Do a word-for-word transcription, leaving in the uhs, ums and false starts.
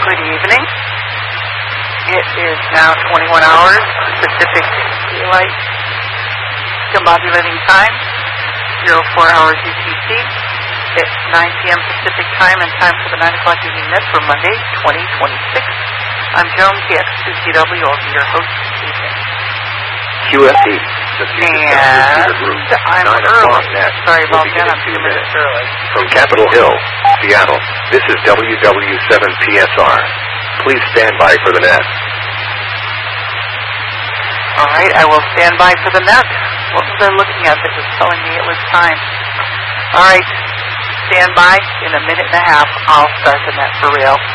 Good evening. It is now twenty-one hours Pacific Daylight Combobulating Time, zero four hours U T C. It's nine p.m. Pacific Time and time for the nine o'clock evening net for Monday, twenty twenty-six. I'm Joan, K X two C W. I'll be your host this evening. Q F E, the Future Computer Group, I'm nine early. o'clock net. Sorry We'll about begin that. in I'm two two minutes minutes. early. From Capitol Hill, Seattle, this is W W seven P S R. Please stand by for the net. All right, I will stand by for the net. What was I looking at that was telling me it was time? All right, stand by. In a minute and a half, I'll start the net for real.